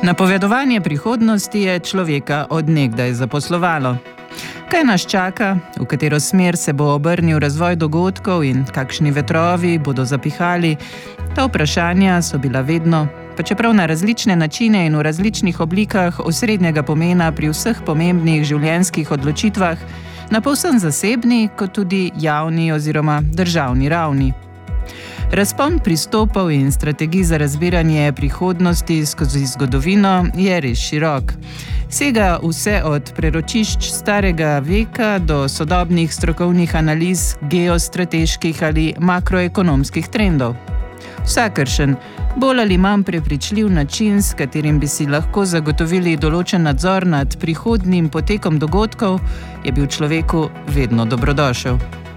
Napovedovanje prihodnosti je človeka od nekdaj zaposlovalo. Kaj nas čaka, v katero smer se bo obrnil razvoj dogodkov in kakšni vetrovi bodo zapihali, ta vprašanja so bila vedno, pa čeprav na različne načine in v različnih oblikah, osrednjega pomena pri vseh pomembnih življenjskih odločitvah, na povsem zasebni, kot tudi javni oziroma državni ravni. Razpon pristopov in strategij za razbiranje prihodnosti skozi zgodovino je res širok. Sega vse od preročišč starega veka do sodobnih strokovnih analiz geostrateških ali makroekonomskih trendov. Vsakršen, bolj ali manj prepričljiv način, s katerim bi si lahko zagotovili določen nadzor nad prihodnjim potekom dogodkov, je bil človeku vedno dobrodošel.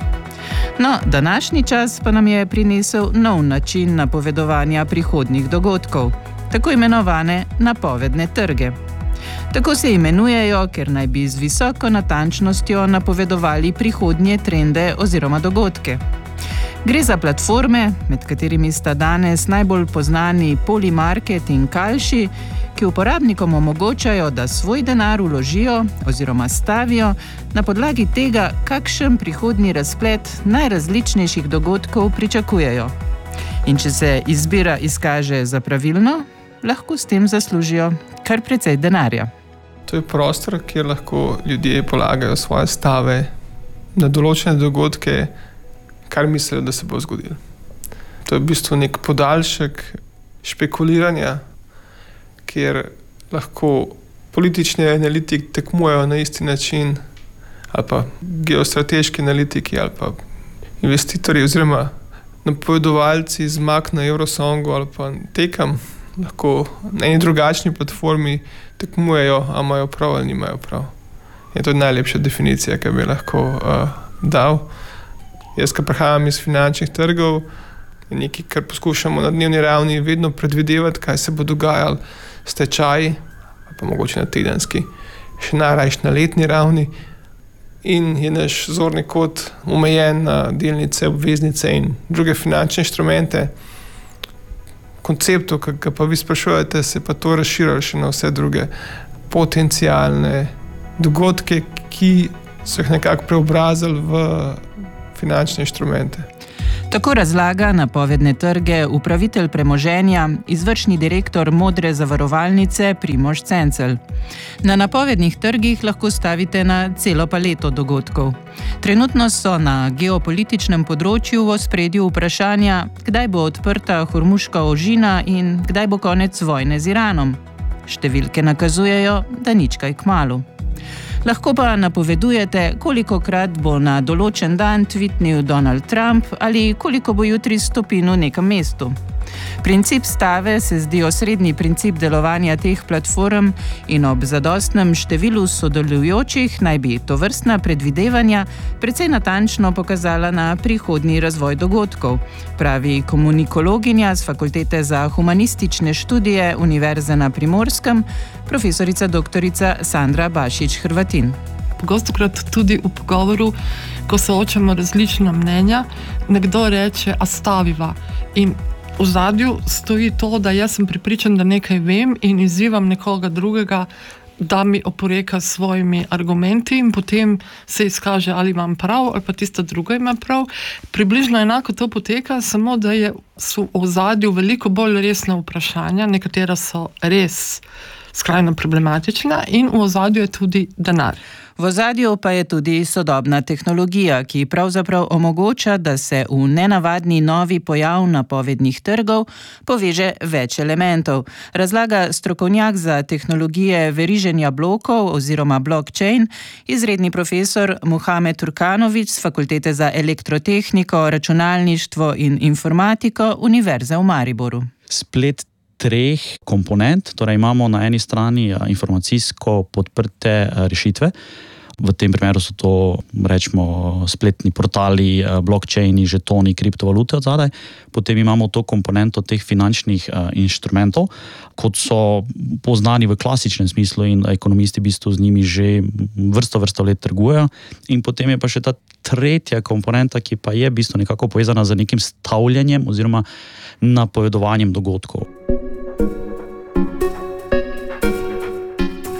No, današnji čas pa nam je prinesel nov način napovedovanja prihodnjih dogodkov, tako imenovane napovedne trge. Tako se imenujejo, ker naj bi z visoko natančnostjo napovedovali prihodnje trende oziroma dogodke. Gre za platforme, med katerimi sta danes najbolj poznani Polymarket in Kalshi, ki uporabnikom omogočajo, da svoj denar vložijo oziroma stavijo na podlagi tega, kakšen prihodnji razplet najrazličnejših dogodkov pričakujejo. In če se izbira izkaže za pravilno, lahko s tem zaslužijo kar precej denarja. To je prostor, kjer lahko ljudje polagajo svoje stave na določene dogodke, kar mislijo, da se bo zgodilo. To je v bistvu nek podaljšek špekuliranja, kjer lahko politični analitiki tekmujejo na isti način, ali pa geostrateški analitiki, ali pa investitorji oziroma napovedovalci zmag na Eurosongu ali pa Tekam lahko na eni drugačni platformi tekmujejo, a imajo prav ali nimajo prav. Je to najlepša definicija, ki bi lahko dal. Jaz, ki prihajam iz finančnih trgov, je nekaj, kar poskušamo na dnevni ravni vedno predvidevati, kaj se bo dogajalo s tečaji, pa mogoče na tedenski, še najrajš na letni ravni. In je naš zorni kot omejen na delnice, obveznice in druge finančne inštrumente. Konceptu, ki pa vi sprašujete, se pa to razširilo še na vse druge potencialne dogodke, ki so jih nekako preobrazili v finančne inštrumente. Tako razlaga napovedne trge upravitelj premoženja, izvršni direktor Modre zavarovalnice Primož Cencelj. Na napovednih trgih lahko stavite na celo paleto dogodkov. Trenutno so na geopolitičnem področju v ospredju vprašanja, kdaj bo odprta Hormuška ožina in kdaj bo konec vojne z Iranom. Številke nakazujejo, da nič kaj kmalu. Lahko pa napovedujete, kolikokrat bo na določen dan tvitnil Donald Trump ali koliko bo jutri stopil v nekem mestu. Princip stave se zdi osrednji princip delovanja teh platform in ob zadostnem številu sodelujočih naj bi tovrstna predvidevanja precej natančno pokazala na prihodnji razvoj dogodkov, pravi komunikologinja z Fakultete za humanistične študije Univerze na Primorskem, profesorica doktorica Sandra Bašič-Hrvatin. Pogostokrat tudi v pogovoru, ko soočamo različna mnenja, nekdo reče, a staviva. In v ozadju stoji to, da jaz sem prepričan, da nekaj vem in izzivam nekoga drugega, da mi oporeka s svojimi argumenti in potem se izkaže, ali imam prav ali pa tista druga ima prav. Približno enako to poteka, samo da so v ozadju veliko bolj resna vprašanja, nekatera so res skrajno problematična in v ozadju je tudi denar. V ozadju pa je tudi sodobna tehnologija, ki pravzaprav omogoča, da se v nenavadni novi pojav napovednih trgov poveže več elementov. Razlaga strokovnjak za tehnologije veriženja blokov oziroma blockchain, izredni profesor Muhamed Turkanović z Fakultete za elektrotehniko, računalništvo in informatiko Univerze v Mariboru. Splet treh komponent, torej imamo na eni strani informacijsko podprte rešitve. V tem primeru so to, rečemo, spletni portali, blockchaini, žetoni, kriptovalute od zadaj. Potem imamo to komponento teh finančnih inštrumentov, kot so poznani v klasičnem smislu in ekonomisti v bistvu z njimi že vrsto let trgujejo. In potem je pa še ta tretja komponenta, ki pa je v bistvu nekako povezana z nekim stavljanjem oziroma napovedovanjem dogodkov.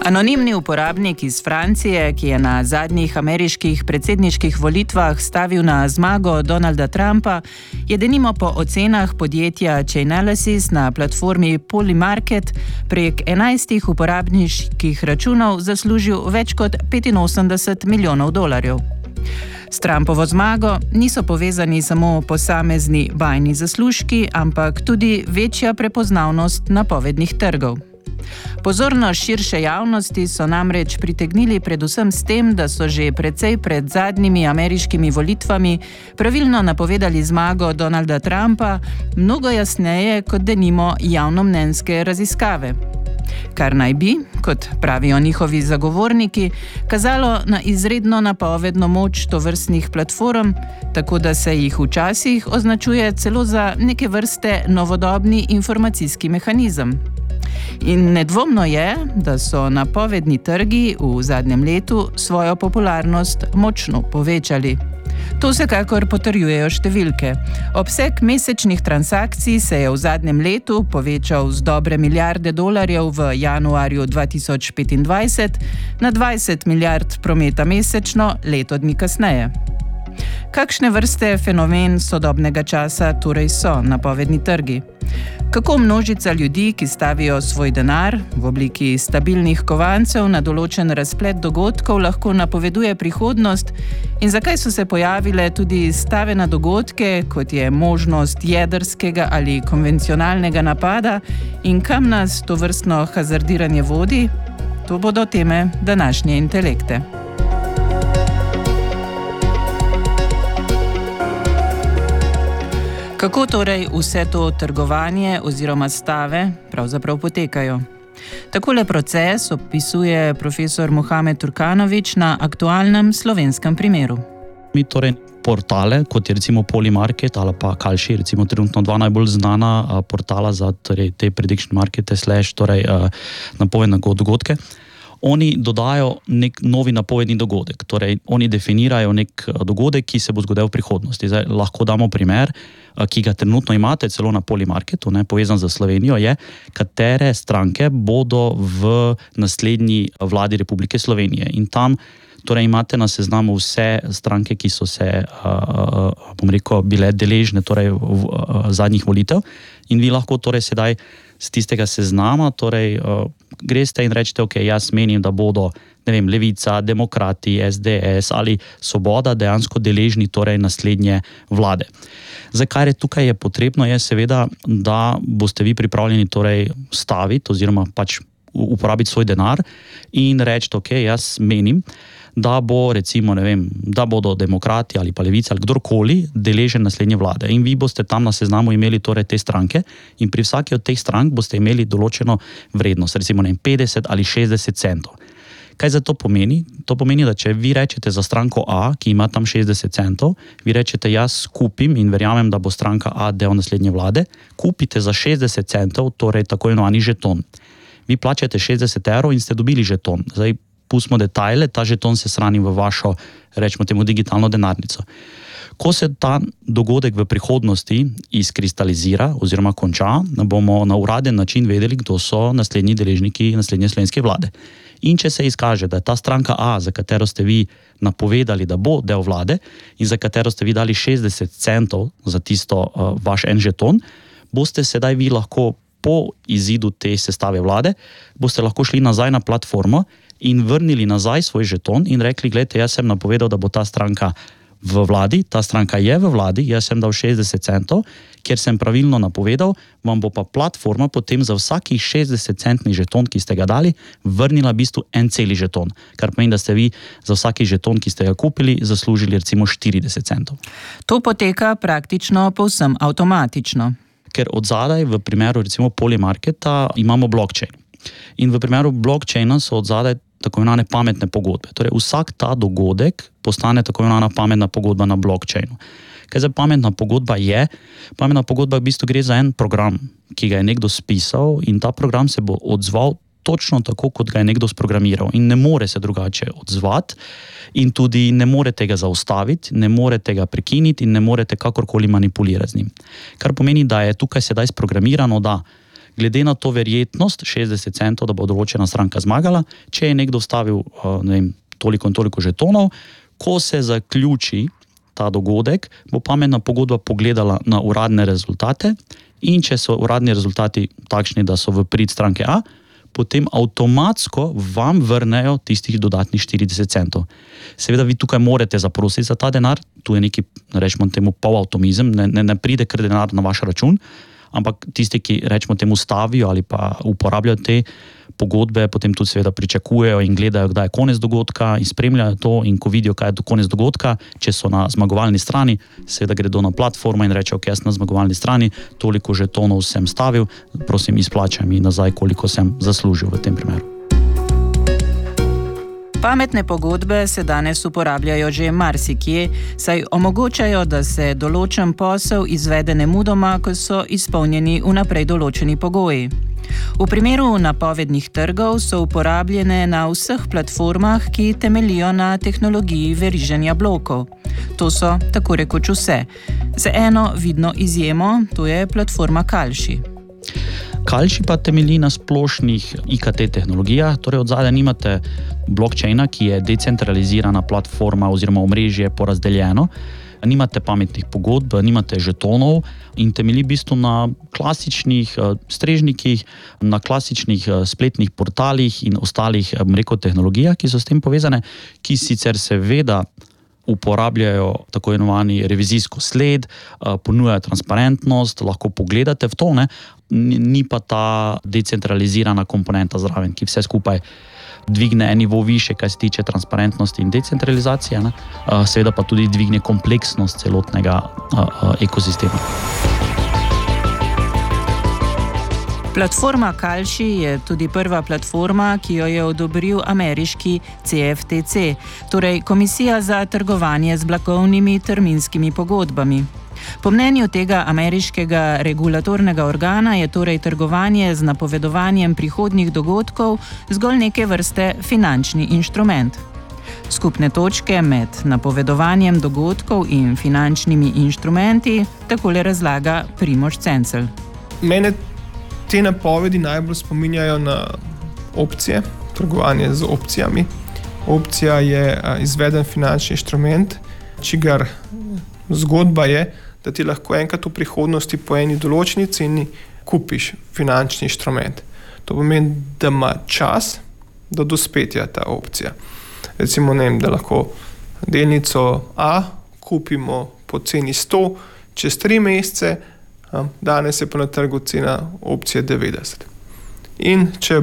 Anonimni uporabnik iz Francije, ki je na zadnjih ameriških predsedniških volitvah stavil na zmago Donalda Trumpa, je denimo po ocenah podjetja Chainalysis na platformi Polymarket prek 11 uporabniških računov zaslužil več kot $85 milijonov. S Trumpovo zmago niso povezani samo posamezni bajni zaslužki, ampak tudi večja prepoznavnost napovednih trgov. Pozornost širše javnosti so namreč pritegnili predvsem s tem, da so že precej pred zadnjimi ameriškimi volitvami pravilno napovedali zmago Donalda Trumpa, mnogo jasneje kot denimo javnomnenjske raziskave. Kar naj bi, kot pravijo njihovi zagovorniki, kazalo na izredno napovedno moč tovrstnih platform, tako da se jih včasih označuje celo za neke vrste novodobni informacijski mehanizem. In nedvomno je, da so napovedni trgi v zadnjem letu svojo popularnost močno povečali. To vsekakor potrjujejo številke. Obseg mesečnih transakcij se je v zadnjem letu povečal z dobre $1 milijarde v januarju 2025 na 20 milijard prometa mesečno leto dni kasneje. Kakšne vrste fenomen sodobnega časa torej so napovedni trgi? Kako množica ljudi, ki stavijo svoj denar v obliki stabilnih kovancev na določen razplet dogodkov, lahko napoveduje prihodnost in zakaj so se pojavile tudi stave na dogodke, kot je možnost jedrskega ali konvencionalnega napada in kam nas tovrstno hazardiranje vodi? To bodo teme današnje Intelekte. Kako torej vse to trgovanje oziroma stave pravzaprav potekajo? Takole proces opisuje profesor Mohamed Turkanović na aktualnem slovenskem primeru. Mi torej portale, kot je recimo Polymarket ali pa Kalshi, recimo trenutno dva najbolj znana portala za torej, te prediction markete / torej napovedne dogodke, oni dodajo nek novi napovedni dogodek. Torej, oni definirajo nek dogodek, ki se bo zgodil v prihodnosti. Zdaj, lahko damo primer, ki ga trenutno imate celo na Polymarketu, povezan za Slovenijo, je, katere stranke bodo v naslednji vladi Republike Slovenije. In tam torej imate na seznamu vse stranke, ki so se, bile deležne torej, v zadnjih volitev. In vi lahko torej sedaj z tistega seznama torej, greste in rečete, ok, jaz menim, da bodo Levica, Demokrati, SDS ali Svoboda dejansko deležni torej naslednje vlade. Zdaj, kar je tukaj je potrebno, je seveda, da boste vi pripravljeni torej staviti oziroma pač uporabiti svoj denar in reči, ok, jaz menim, da bo recimo, da bodo Demokrati ali pa Levica ali kdorkoli deležen naslednje vlade. In vi boste tam na seznamu imeli torej te stranke in pri vsaki od teh strank boste imeli določeno vrednost, recimo 50 ali 60 centov. Kaj za to pomeni? To pomeni, da če vi rečete za stranko A, ki ima tam 60 centov, vi rečete, jaz kupim in verjamem, da bo stranka A del naslednje vlade, kupite za 60 centov, torej tako imenovani žeton. Vi plačate 60 € in ste dobili žeton. Zdaj, pustimo detajle, ta žeton se shrani v vašo, rečemo temu, digitalno denarnico. Ko se ta dogodek v prihodnosti izkristalizira oziroma konča, bomo na uraden način vedeli, kdo so naslednji deležniki naslednje slovenske vlade. In če se izkaže, da je ta stranka A, za katero ste vi napovedali, da bo del vlade in za katero ste vi dali 60 centov za tisto vaš en žeton, boste sedaj vi lahko po izidu te sestave vlade, boste lahko šli nazaj na platformo in vrnili nazaj svoj žeton in rekli, gledajte, jaz sem napovedal, da bo ta stranka v vladi, ta stranka je v vladi, jaz sem dal 60 centov, ker sem pravilno napovedal, vam bo pa platforma potem za vsaki 60-centni žeton, ki ste ga dali, vrnila v bistvu en celi žeton. Kar pomeni, da ste vi za vsaki žeton, ki ste ga kupili, zaslužili recimo 40 centov. To poteka praktično povsem avtomatično. Ker od zadaj v primeru recimo Polymarketa imamo blockchain. In v primeru blockchaina so od zadaj tako imenovane pametne pogodbe. Torej vsak ta dogodek postane tako imenovana pametna pogodba na blockchainu. Kaj za pametna pogodba je? Pametna pogodba v bistvu gre za en program, ki ga je nekdo spisal in ta program se bo odzval točno tako, kot ga je nekdo sprogramiral in ne more se drugače odzvati in tudi ne morete ga zaustaviti, ne morete ga prekiniti in ne morete kakorkoli manipulirati z njim. Kar pomeni, da je tukaj sedaj sprogramirano, da glede na to verjetnost 60 centov, da bo določena stranka zmagala, če je nekdo vstavil toliko in toliko žetonov, ko se zaključi ta dogodek, bo pametna pogodba pogledala na uradne rezultate in če so uradni rezultati takšni, da so v prid stranke A, potem avtomatsko vam vrnejo tistih dodatnih 40 centov. Seveda vi tukaj morate zaprositi za ta denar, tu je neki, rečemo temu, polavtomizem, ne pride kar denar na vaš račun, ampak tisti, ki rečemo temu stavijo ali pa uporabljajo te pogodbe, potem tudi seveda pričakujejo in gledajo, kdaj je konec dogodka in spremljajo to in ko vidijo, kaj je konec dogodka, če so na zmagovalni strani, seveda gredo na platformo in rečejo, ok, jaz na zmagovalni strani, toliko žetonov sem stavil, prosim, izplačaj mi nazaj, koliko sem zaslužil v tem primeru. Pametne pogodbe se danes uporabljajo že marsikje, saj omogočajo, da se določen posel izvede nemudoma, ko so izpolnjeni vnaprej določeni pogoji. V primeru napovednih trgov so uporabljene na vseh platformah, ki temeljijo na tehnologiji veriženja blokov. To so tako rekoč vse. Z eno vidno izjemo, to je platforma Kalshi. Kalshi pa temelji na splošnih IKT tehnologijah, torej od zadaj nimate blockchaina, ki je decentralizirana platforma oziroma omrežje porazdeljeno, nimate pametnih pogodb, nimate žetonov in temelji v bistvu na klasičnih strežnikih, na klasičnih spletnih portalih in ostalih tehnologijah, ki so s tem povezane, ki sicer seveda uporabljajo tako imenovani revizijsko sled, ponujajo transparentnost, lahko pogledate v to, ni pa ta decentralizirana komponenta zraven, ki vse skupaj dvigne en nivo više, kaj se tiče transparentnosti in decentralizacije, seveda pa tudi dvigne kompleksnost celotnega ekosistema. Platforma Kalshi je tudi prva platforma, ki jo je odobril ameriški CFTC, torej Komisija za trgovanje z blagovnimi terminskimi pogodbami. Po mnenju tega ameriškega regulatornega organa je torej trgovanje z napovedovanjem prihodnjih dogodkov zgolj neke vrste finančni inštrument. Skupne točke med napovedovanjem dogodkov in finančnimi inštrumenti takole razlaga Primož Cencelj. Mene te napovedi najbolj spominjajo na opcije, trgovanje z opcijami. Opcija je izveden finančni inštrument, čigar zgodba je, da ti lahko enkrat v prihodnosti po eni določeni ceni kupiš finančni inštrument. To pomeni, da ima čas do dospetja ta opcija. Recimo, da lahko delnico A kupimo po ceni 100 čez 3 mesece, danes je pa na trgu cena opcije 90. In če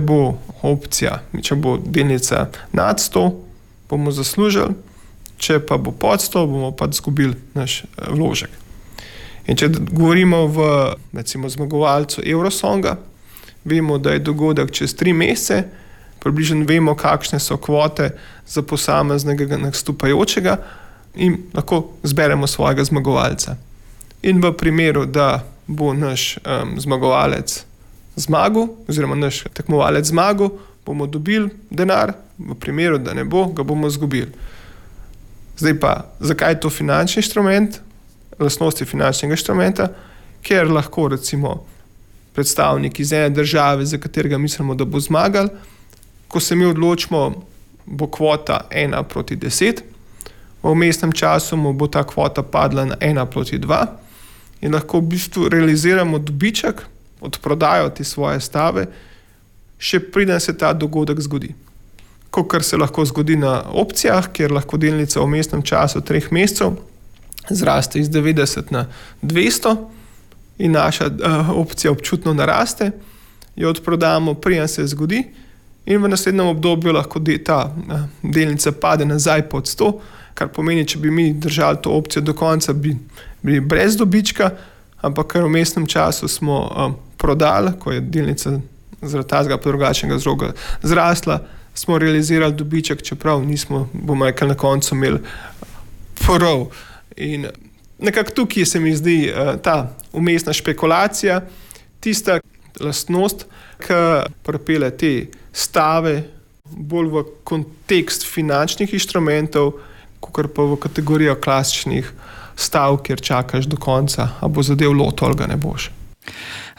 bo delnica nad 100, bomo zaslužili, če pa bo pod 100, bomo pa izgubili naš vložek. In če govorimo v recimo zmagovalcu Eurosonga, vemo, da je dogodek čez 3 mesece, približno vemo, kakšne so kvote za posameznega nastopajočega in lahko zberemo svojega zmagovalca. In v primeru, da bo naš zmagovalec zmagal, oziroma naš tekmovalec zmagal, bomo dobili denar, v primeru, da ne bo, ga bomo izgubili. Zdaj pa, zakaj je to finančni inštrument, lastnosti finančnega inštrumenta, ker lahko recimo predstavnik iz ene države, za katerega mislimo, da bo zmagal, ko se mi odločimo, bo kvota 1:10, v vmesnem času mu bo ta kvota padla na 1:2 in lahko v bistvu realiziramo dobiček, odprodajo te svoje stave, še preden se ta dogodek zgodi. Kakor se lahko zgodi na opcijah, kjer lahko delnica v vmesnem času 3 mesecev zraste iz 90 na 200 in naša opcija občutno naraste, jo odprodamo, preden se zgodi, in v naslednjem obdobju lahko ta delnica pade nazaj pod 100, kar pomeni, če bi mi držali to opcijo do konca, bi bili brez dobička, ampak ker v vmesnem času smo prodali, ko je delnica zaradi tazga pa drugačnega vzroka zrasla, smo realizirali dobiček, čeprav nismo, bomo rekli, na koncu imeli prav. In nekako tukaj se mi zdi ta vmesna špekulacija, tista lastnost, ki pripelje te stave bolj v kontekst finančnih inštrumentov, kakor pa v kategorijo klasičnih stav, kjer čakaš do konca, a bo zadev loto ali ga ne boš.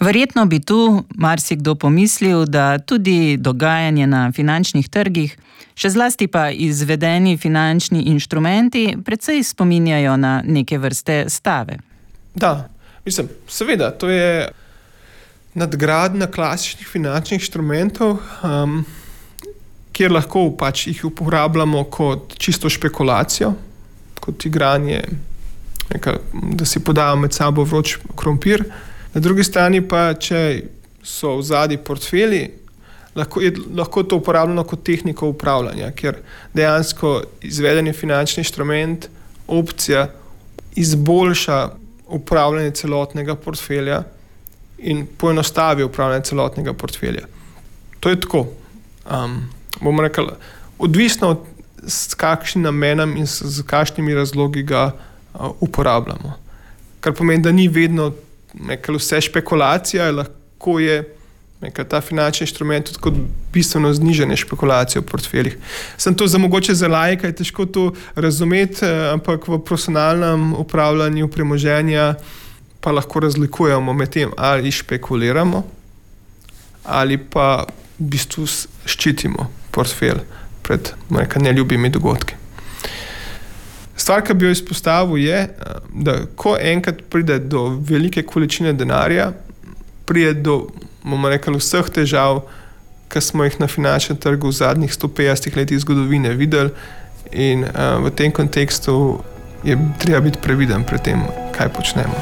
Verjetno bi tu marsikdo pomislil, da tudi dogajanje na finančnih trgih, še zlasti pa izvedeni finančni inštrumenti, precej spominjajo na neke vrste stave. Da, seveda, to je nadgradnja klasičnih finančnih inštrumentov, kjer lahko pač jih uporabljamo kot čisto špekulacijo, kot igranje, da si podajo med sabo vroč krompir. Na drugi strani pa, če so v zadnji portfelji, lahko to uporabljamo kot tehniko upravljanja, ker dejansko izvedeni finančni inštrument, opcija, izboljša upravljanje celotnega portfelja in poenostavi upravljanje celotnega portfelja. To je tako. Bomo rekli, odvisno s kakšnim namenom in s kakšnimi razlogi ga uporabljamo. Kar pomeni, da ni vedno vse špekulacija, lahko je ta finančni inštrument tudi kot bistveno znižanje špekulacije v portfeljih. Mogoče za laika je težko to razumeti, ampak v profesionalnem upravljanju premoženja pa lahko razlikujemo med tem, ali špekuliramo, ali pa v bistvu ščitimo portfelj pred neljubimi dogodki. Stvar, ki bi jo izpostavil, je, da ko enkrat pride do velike količine denarja, pride do, bomo rekli, vseh težav, ki smo jih na finančnem trgu v zadnjih 150 letih zgodovine videli, in v tem kontekstu je treba biti previden pred tem, kaj počnemo.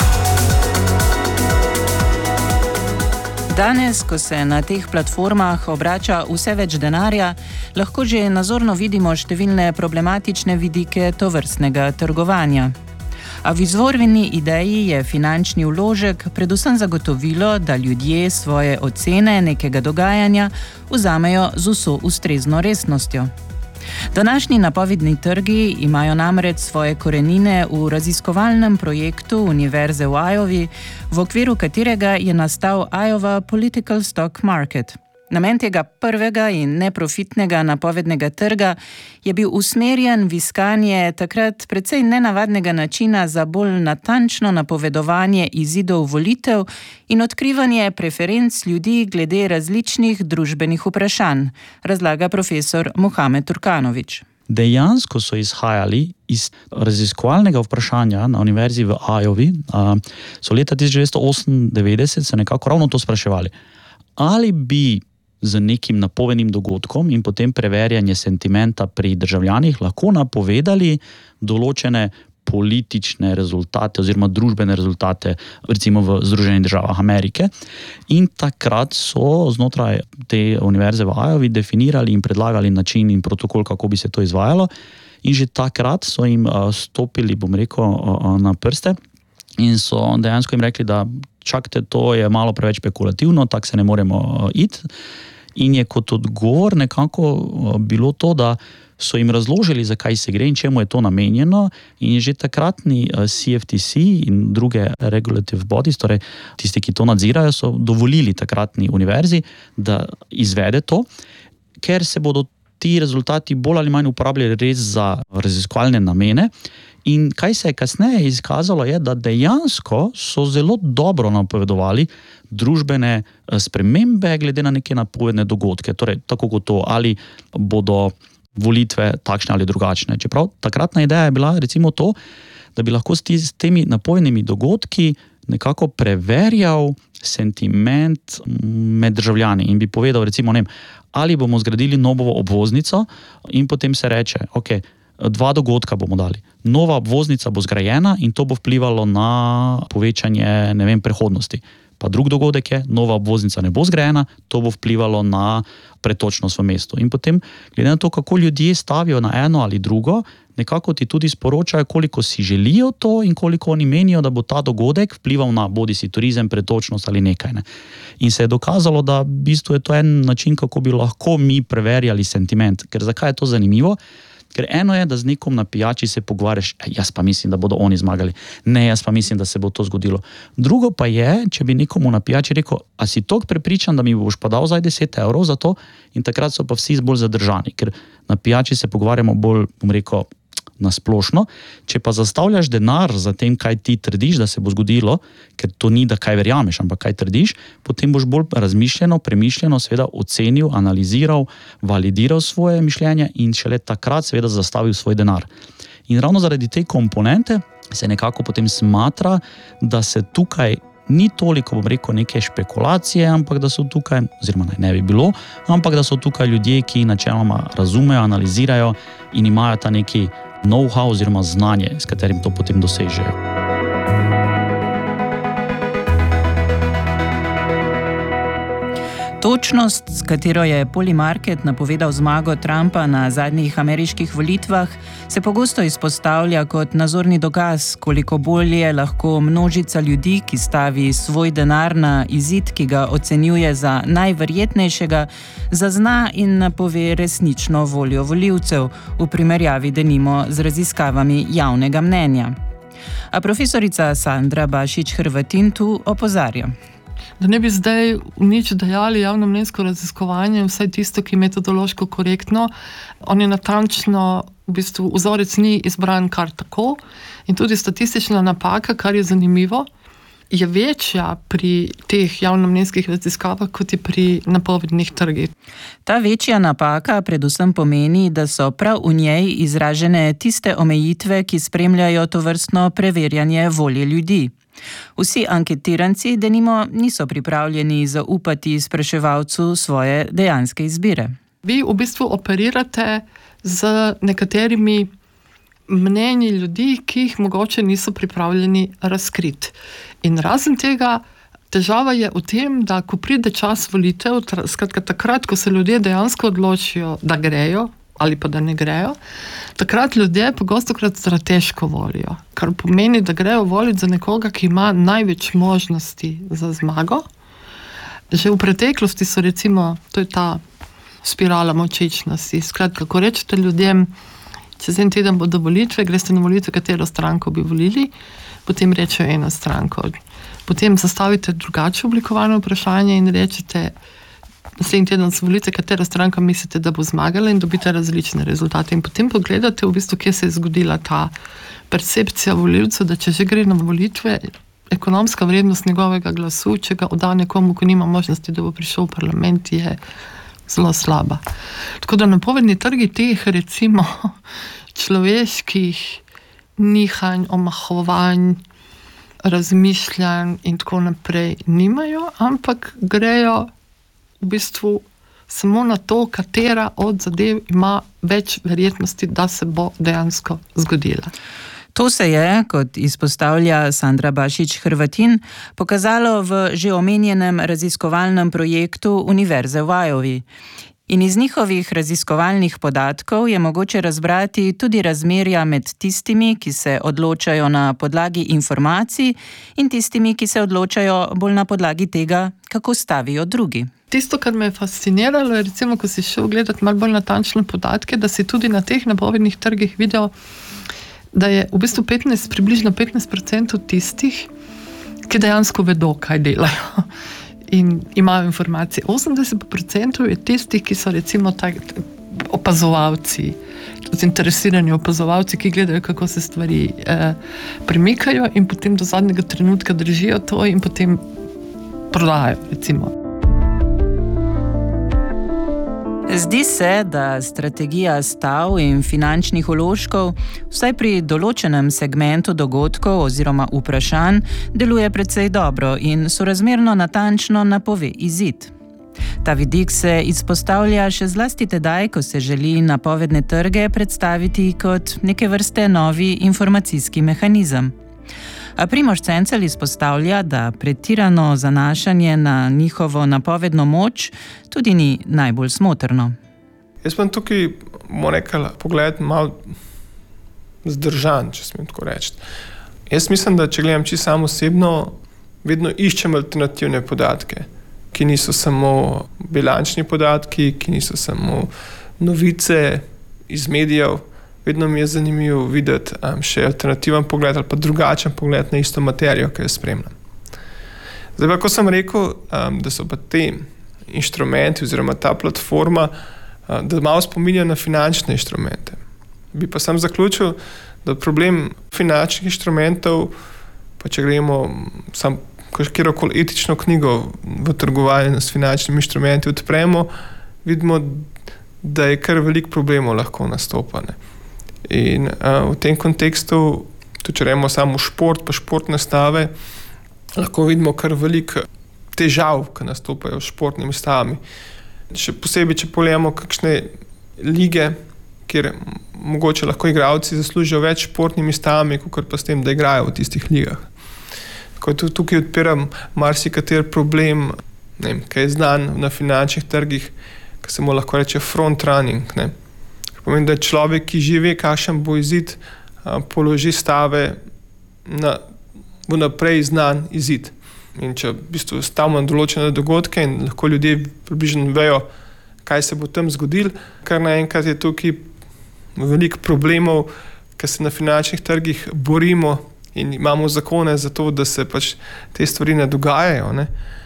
Danes, ko se na teh platformah obrača vse več denarja, lahko že nazorno vidimo številne problematične vidike tovrstnega trgovanja. A v izvorni ideji je finančni vložek predvsem zagotovilo, da ljudje svoje ocene nekega dogajanja vzamejo z vso ustrezno resnostjo. Današnji napovedni trgi imajo namreč svoje korenine v raziskovalnem projektu Univerze v Iowi, v okviru katerega je nastal Iowa Political Stock Market. Namen tega prvega in neprofitnega napovednega trga je bil usmerjen v iskanje takrat precej nenavadnega načina za bolj natančno napovedovanje izidov volitev in odkrivanje preferenc ljudi glede različnih družbenih vprašanj, razlaga profesor Mohamed Turkanović. Dejansko so izhajali iz raziskovalnega vprašanja na Univerzi v Iowi, so leta 1998 se nekako ravno to spraševali. Ali bi z nekim napovenim dogodkom in potem preverjanje sentimenta pri državljanih lahko napovedali določene politične rezultate oziroma družbene rezultate, recimo v Združenih državah Amerike. In takrat so znotraj te univerze v Iowi definirali in predlagali način in protokol, kako bi se to izvajalo. In že takrat so jim stopili, na prste in so dejansko jim rekli, da čakajte, to je malo preveč špekulativno, tako se ne moremo iti. In je kot odgovor nekako bilo to, da so jim razložili, zakaj se gre in čemu je to namenjeno, in je že takratni CFTC in druge regulative bodies, torej tisti, ki to nadzirajo, so dovolili takratni univerzi, da izvede to, ker se bodo ti rezultati bolj ali manj uporabljali res za raziskovalne namene. In kaj se je kasneje izkazalo, je, da dejansko so zelo dobro napovedovali družbene spremembe glede na neke napovedne dogodke. Torej, tako kot to, ali bodo volitve takšne ali drugačne. Čeprav takratna ideja je bila recimo to, da bi lahko s temi napovednimi dogodki nekako preverjal sentiment med državljani in bi povedal recimo, ali bomo zgradili novo obvoznico in potem se reče, ok, 2 dogodka bomo dali. Nova obvoznica bo zgrajena in to bo vplivalo na povečanje, prehodnosti. Pa drug dogodek je, nova obvoznica ne bo zgrajena, to bo vplivalo na pretočnost v mestu. In potem, glede na to, kako ljudje stavijo na eno ali drugo, nekako ti tudi sporočajo, koliko si želijo to in koliko oni menijo, da bo ta dogodek vplival na bodisi turizem, pretočnost ali nekaj. In se je dokazalo, da v bistvu je to en način, kako bi lahko mi preverjali sentiment. Ker zakaj je to zanimivo? Ker eno je, da z nekom na pijači se pogovarjaš, jaz pa mislim, da bodo oni zmagali. Ne, jaz pa mislim, da se bo to zgodilo. Drugo pa je, če bi nekomu na pijači rekel, a si toliko prepričan, da mi boš pa dal zdaj 10 evrov za to, in takrat so pa vsi bolj zadržani, ker na pijači se pogovarjamo bolj, na splošno. Če pa zastavljaš denar za tem, kaj ti trdiš, da se bo zgodilo, ker to ni, da kaj verjameš, ampak kaj trdiš, potem boš bolj razmišljeno, premišljeno seveda ocenil, analiziral, validiral svoje mišljenje in šele takrat seveda zastavil svoj denar. In ravno zaradi te komponente se nekako potem smatra, da se tukaj ni toliko, bom rekel, neke špekulacije, ampak da so tukaj, oziroma ne bi bilo, ampak da so tukaj ljudje, ki načeloma razumejo, analizirajo in imajo ta neki know-how oziroma znanje, s katerim to potem dosežejo. Točnost, s katero je Polymarket napovedal zmago Trumpa na zadnjih ameriških volitvah, se pogosto izpostavlja kot nazorni dokaz, koliko bolje lahko množica ljudi, ki stavi svoj denar na izid, ki ga ocenjuje za najverjetnejšega, zazna in napove resnično voljo volivcev, v primerjavi denimo z raziskavami javnega mnenja. A profesorica Sandra Bašič Hrvatin tu opozarja. Da ne bi zdaj nič dajali javnomnenjsko raziskovanje, vsaj tisto, ki je metodološko korektno, on je natančno, v bistvu vzorec ni izbran kar tako in tudi statistična napaka, kar je zanimivo, je večja pri teh javnomnenjskih raziskavah, kot je pri napovednih trgih. Ta večja napaka predvsem pomeni, da so prav v njej izražene tiste omejitve, ki spremljajo tovrstno preverjanje volje ljudi. Vsi anketiranci denimo niso pripravljeni zaupati spraševalcu svoje dejanske izbire. Vi v bistvu operirate z nekaterimi mnenji ljudi, ki jih mogoče niso pripravljeni razkriti. In razen tega, težava je v tem, da ko pride čas volitev, skratka takrat, ko se ljudje dejansko odločijo, da grejo ali pa da ne grejo, takrat ljudje pogostokrat strateško volijo, kar pomeni, da grejo voliti za nekoga, ki ima največ možnosti za zmago. Že v preteklosti so recimo, to je ta spirala močečnosti. Skratka, ko rečete ljudem, čez en teden bodo volitve, greste na volitve, katero stranko bi volili, potem rečejo eno stranko. Potem zastavite drugače oblikovano vprašanje in rečete, naslednji teden so volitve, katera stranka mislite, da bo zmagala, in dobite različne rezultate. In potem pogledate v bistvu, kje se je zgodila ta percepcija volivcev, da če že gre na volitve, ekonomska vrednost njegovega glasu, če ga odda nekomu, ko nima možnosti, da bo prišel v parlament, je zelo slaba. Tako da napovedni trgi teh recimo človeških nihanj, omahovanj, razmišljanj in tako naprej nimajo, ampak grejo v bistvu samo na to, katera od zadev ima več verjetnosti, da se bo dejansko zgodila. To se je, kot izpostavlja Sandra Bašič Hrvatin, pokazalo v že omenjenem raziskovalnem projektu Univerze v Iowi. In iz njihovih raziskovalnih podatkov je mogoče razbrati tudi razmerja med tistimi, ki se odločajo na podlagi informacij, in tistimi, ki se odločajo bolj na podlagi tega, kako stavijo drugi. Tisto, kar me je fasciniralo, je recimo, ko si šel gledati malo bolj natančne podatke, da si tudi na teh napovednih trgih videl, da je v bistvu približno 15% tistih, ki dejansko vedo, kaj delajo in imajo informacije. 80% je tistih, ki so recimo opazovalci, zainteresirani opazovalci, ki gledajo, kako se stvari premikajo in potem do zadnjega trenutka držijo to in potem prodajo, recimo. Zdi se, da strategija stav in finančnih vložkov vsaj pri določenem segmentu dogodkov oziroma vprašanj deluje precej dobro in sorazmerno natančno napove izid. Ta vidik se izpostavlja še zlasti tedaj, ko se želi napovedne trge predstaviti kot neke vrste novi informacijski mehanizem. A Primož Cencelj izpostavlja, da pretirano zanašanje na njihovo napovedno moč tudi ni najbolj smotrno. Jaz sem tukaj, moram reči, pogled malo zdržan, če smem tako reči. Jaz mislim, da če gledam čisto sam osebno, vedno iščem alternativne podatke, ki niso samo bilančni podatki, ki niso samo novice iz medijev. Vedno mi je zanimivo videti še alternativen pogled ali pa drugačen pogled na isto materijo, ki jo spremljam. Zdaj pa, ko sem rekel, da so pa te inštrumenti oziroma ta platforma, da malo spominja na finančne inštrumente. Bi pa sam zaključil, da problem finančnih inštrumentov, pa če gremo sam kjerokoli etično knjigo v trgovanju s finančnimi inštrumenti odpremo, vidimo, da je kar veliko problemov lahko nastopane. In v tem kontekstu, tudi če gremo samo šport, pa športne stave, lahko vidimo kar veliko težav, ki nastopajo s športnimi stavami. Še posebej, če pogledamo kakšne lige, kjer mogoče lahko igralci zaslužijo več športnimi stavami, kot pa s tem, da igrajo v tistih ligah. Tako tudi tukaj odpiram marsikater problem, ne vem, ki je znan na finančnih trgih, ki se mu lahko reče front running. Ne. Pomeni, da človek, ki živi, kakšen bo izid, položi stave na vnaprej znan izid. In če v bistvu stavimo na določene dogodke in lahko ljudje približno vejo, kaj se bo tam zgodilo, kar naenkrat je tukaj veliko problemov, ker se na finančnih trgih borimo in imamo zakone za to, da se pač te stvari ne dogajajo. Ne.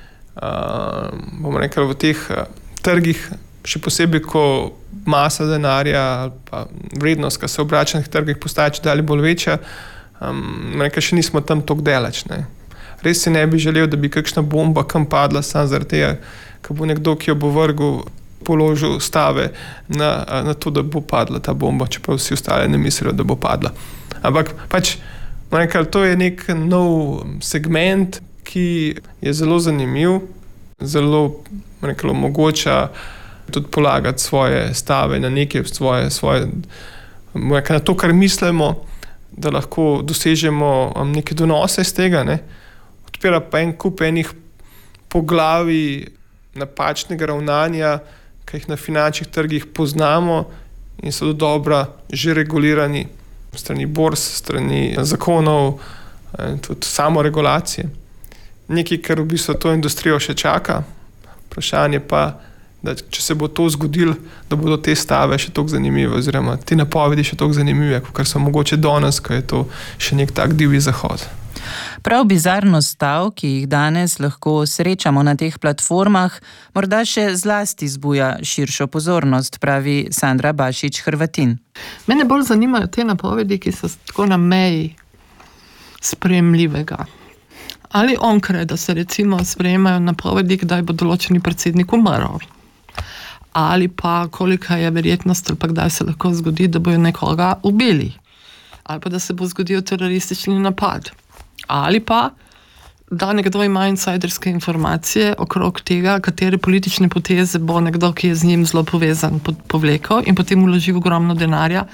Bomo rekli, v teh trgih, še posebej, ko masa denarja ali pa vrednost, ki se v obračanih trgih postaja čedalje bolj večja, rekli, še nismo tam toliko daleč. Ne. Res si ne bi želel, da bi kakšna bomba kam padla, samo zaradi tega, ker bo nekdo, ki jo bo vrgel, položil stave na to, da bo padla ta bomba, čeprav vsi ostali ne mislijo, da bo padla. Ampak pač, to je nek nov segment, ki je zelo zanimiv, zelo omogoča tudi polagati svoje stave na neke svoje na to, kar mislimo, da lahko dosežemo neke donose iz tega, ne. Odpira pa en kup enih poglavij napačnega ravnanja, ki jih na finančnih trgih poznamo in so do dobra že regulirani strani borz, strani zakonov in tudi samoregulacije. Nekaj, kar v bistvu to industrijo še čaka. Vprašanje pa, da če se bo to zgodilo, da bodo te stave še toliko zanimive oziroma te napovedi še toliko zanimive, kar so mogoče danes, ko je to še nek tak divji zahod. Prav bizarnost stav, ki jih danes lahko srečamo na teh platformah, morda še zlasti zbuja širšo pozornost, pravi Sandra Bašič-Hrvatin. Mene bolj zanimajo te napovedi, ki so tako na meji sprejemljivega. Ali onkraj, da se recimo sprejemajo napovedi, kdaj bo določeni predsednik umrl. Ali pa kolika je verjetnost, ali pa kdaj se lahko zgodi, da bojo nekoga ubili. Ali pa da se bo zgodil teroristični napad. Ali pa, da nekdo ima insajderske informacije okrog tega, katere politične poteze bo nekdo, ki je z njim zelo povezan, povlekel in potem vložil ogromno denarja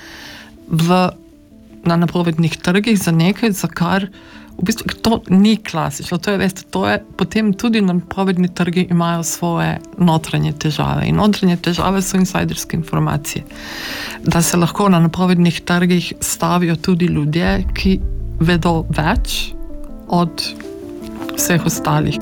na napovednih trgih za nekaj, za kar v bistvu to ni klasično. To je potem tudi napovedni trgi imajo svoje notranje težave. In notranje težave so insajderske informacije. Da se lahko na napovednih trgih stavijo tudi ljudje, ki vedo več od vseh ostalih.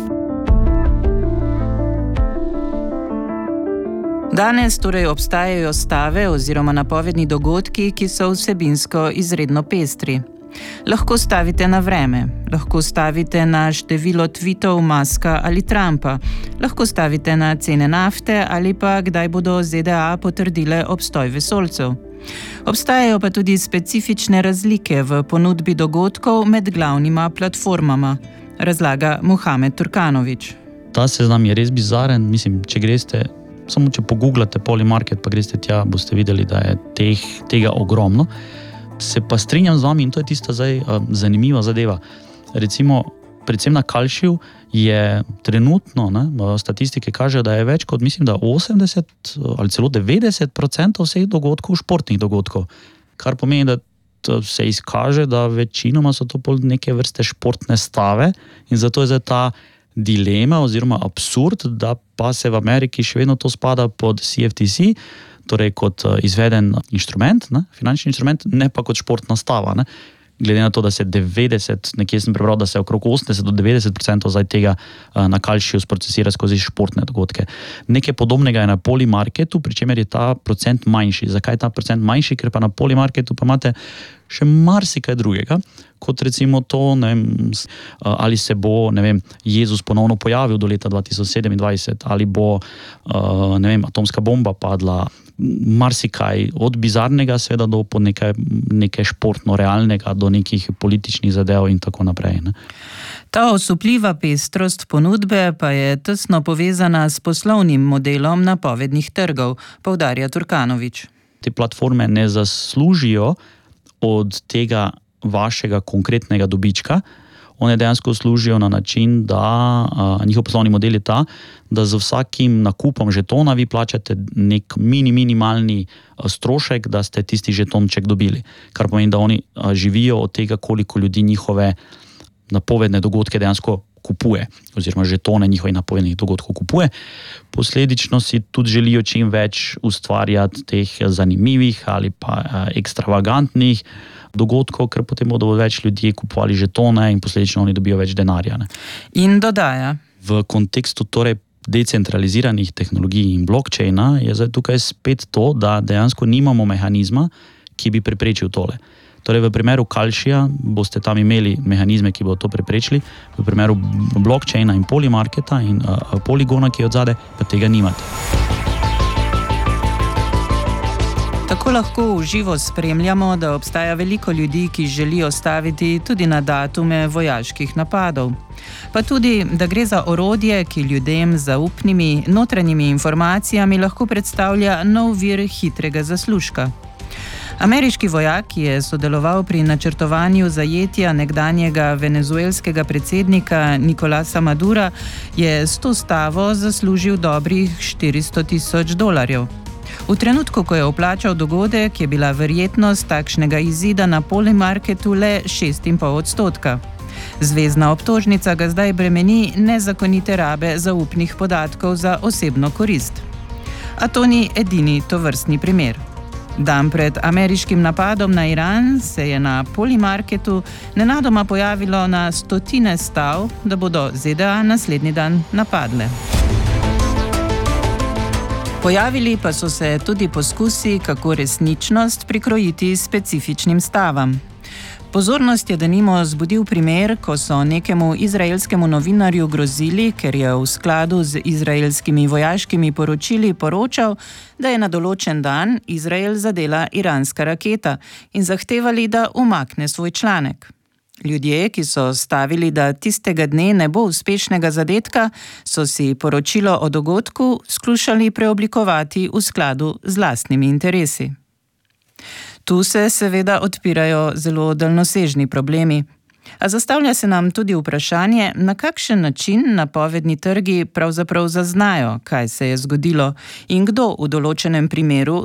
Danes torej obstajajo stave oziroma napovedni dogodki, ki so vsebinsko izredno pestri. Lahko stavite na vreme, lahko stavite na število tweetov Muska ali Trumpa, lahko stavite na cene nafte ali pa kdaj bodo ZDA potrdile obstoj vesoljcev. Obstajajo pa tudi specifične razlike v ponudbi dogodkov med glavnima platformama, razlaga Muhamed Turkanović. Ta seznam je res bizaren, mislim, če greste, samo če pogooglate Polymarket, pa greste tja, boste videli, da je tega ogromno. Se pa strinjam z vami in to je tista zdaj zanimiva zadeva. Recimo, predvsem na Kalšiju je trenutno, statistike kažejo, da je več kot, mislim, da 80 ali celo 90% vseh dogodkov, športnih dogodkov. Kar pomeni, da se izkaže, da večinoma so to neke vrste športne stave in zato je zdaj ta dilema oziroma absurd, da pa se v Ameriki še vedno to spada pod CFTC, torej kot izveden inštrument, finančni inštrument, ne pa kot športna stava. Glede na to, da se 90, nekje sem prebral, da se okrog 80 do 90% zdaj tega na Kalšiju sprocesira skozi športne dogodke. Nekaj podobnega je na Polymarketu, pri čemer je ta procent manjši. Zakaj je ta procent manjši? Ker pa na Polymarketu pa imate še marsikaj drugega, kot recimo to, ne vem, ali se bo, ne vem, Jezus ponovno pojavil do leta 2027, ali bo, ne vem, atomska bomba padla, marsikaj od bizarnega seveda do po nekaj športno realnega, do nekih političnih zadev in tako naprej, ne. Ta osupljiva pestrost ponudbe pa je tesno povezana s poslovnim modelom napovednih trgov, poudarja Turkanović. Te platforme ne zaslužijo od tega vašega konkretnega dobička, one dejansko služijo na način, da njihov poslovni model je ta, da z vsakim nakupom žetona vi plačate nek minimalni strošek, da ste tisti žetonček dobili. Kar pomeni, da oni živijo od tega, koliko ljudi njihove napovedne dogodke dejansko kupuje, oziroma žetone njihovih napovednih dogodkov kupuje. Posledično si tudi želijo čim več ustvarjati teh zanimivih ali pa ekstravagantnih dogodkov, ker potem bodo več ljudi kupovali žetone in posledično oni dobijo več denarja, ne. In dodaja. V kontekstu torej decentraliziranih tehnologij in blockchaina je zdaj tukaj spet to, da dejansko nimamo mehanizma, ki bi preprečil tole. Torej v primeru Kalšija boste tam imeli mehanizme, ki bodo to preprečili, v primeru blockchaina in Polymarketa in Polygona, ki je odzadaj, pa tega nimate. Tako lahko v živo spremljamo, da obstaja veliko ljudi, ki želijo staviti tudi na datume vojaških napadov. Pa tudi, da gre za orodje, ki ljudem z zaupnimi notranjimi informacijami lahko predstavlja nov vir hitrega zaslužka. Ameriški vojak je sodeloval pri načrtovanju zajetja nekdanjega venezuelskega predsednika Nicolasa Madura, je s to stavo zaslužil dobrih $400,000. V trenutku, ko je vplačal dogodek, je bila verjetnost takšnega izida na Polymarketu le 6,5%. Zvezna obtožnica ga zdaj bremeni nezakonite rabe zaupnih podatkov za osebno korist. A to ni edini tovrstni primer. Dan pred ameriškim napadom na Iran se je na Polymarketu nenadoma pojavilo na stotine stav, da bodo ZDA naslednji dan napadle. Pojavili pa so se tudi poskusi, kako resničnost prikrojiti specifičnim stavam. Pozornost je denimo zbudil primer, ko so nekemu izraelskemu novinarju grozili, ker je v skladu z izraelskimi vojaškimi poročili poročal, da je na določen dan Izrael zadela iranska raketa in zahtevali, da umakne svoj članek. Ljudje, ki so stavili, da tistega dne ne bo uspešnega zadetka, so si poročilo o dogodku skušali preoblikovati v skladu z lastnimi interesi. Tu se seveda odpirajo zelo daljnosežni problemi. A zastavlja se nam tudi vprašanje, na kakšen način napovedni trgi pravzaprav zaznajo, kaj se je zgodilo in kdo v določenem primeru